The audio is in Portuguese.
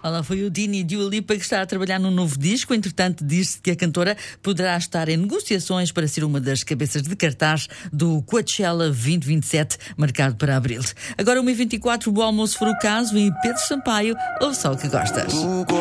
Ela foi o Dini Dua Lipa, que está a trabalhar num novo disco. Entretanto, diz-se que a cantora poderá estar em negociações para ser uma das cabeças de cartaz do Coachella 2027, marcado para abril. Agora, 1h24, o almoço for o caso, e Pedro Sampaio, ouve só o que gostas.